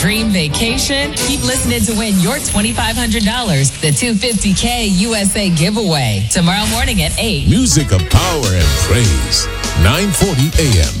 Dream vacation? Keep listening to win your $2,500, the $250K USA giveaway. Tomorrow morning at 8. Music of power and praise. 9:40 a.m.